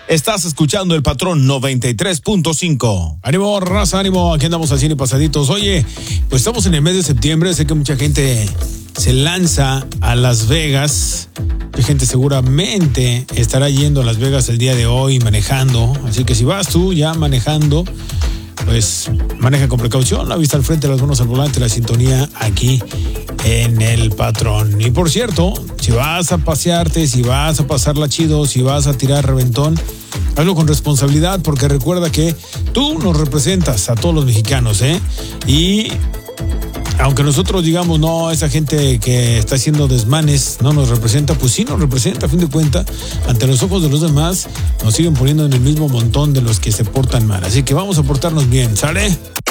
Estás escuchando El Patrón 93.5. Ánimo, raza, ánimo. Aquí andamos al cine pasaditos. Oye, pues estamos en el mes de septiembre. Sé que mucha gente se lanza a Las Vegas. Mucha gente seguramente estará yendo a Las Vegas el día de hoy manejando. Así que si vas tú ya manejando, pues maneja con precaución, la vista al frente, las manos al volante, la sintonía aquí en El Patrón. Y por cierto, si vas a pasearte, si vas a pasarla chido, si vas a tirar reventón, hazlo con responsabilidad, porque recuerda que tú nos representas a todos los mexicanos, y aunque nosotros digamos, no, esa gente que está haciendo desmanes no nos representa, pues sí nos representa, a fin de cuentas, ante los ojos de los demás, nos siguen poniendo en el mismo montón de los que se portan mal. Así que vamos a portarnos bien, ¿sale?